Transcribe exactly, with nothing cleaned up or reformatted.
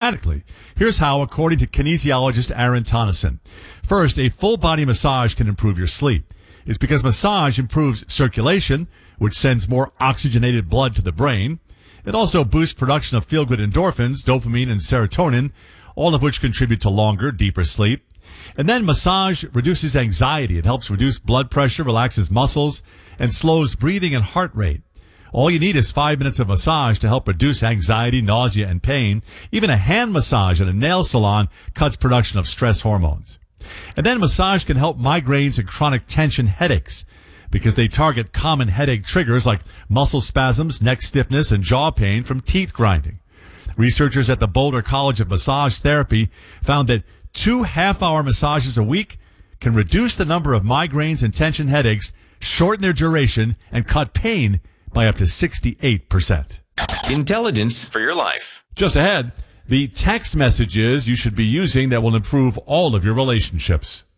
dramatically. Here's how, according to kinesiologist Aaron Tonneson. First, a full body massage can improve your sleep. It's because massage improves circulation, which sends more oxygenated blood to the brain. It also boosts production of feel-good endorphins, dopamine, and serotonin, all of which contribute to longer, deeper sleep. And then massage reduces anxiety. It helps reduce blood pressure, relaxes muscles, and slows breathing and heart rate. All you need is five minutes of massage to help reduce anxiety, nausea, and pain. Even a hand massage at a nail salon cuts production of stress hormones. And then massage can help migraines and chronic tension headaches because they target common headache triggers like muscle spasms, neck stiffness, and jaw pain from teeth grinding. Researchers at the Boulder College of Massage Therapy found that two half-hour massages a week can reduce the number of migraines and tension headaches, shorten their duration, and cut pain by up to sixty-eight percent. Intelligence for your life. Just ahead, the text messages you should be using that will improve all of your relationships.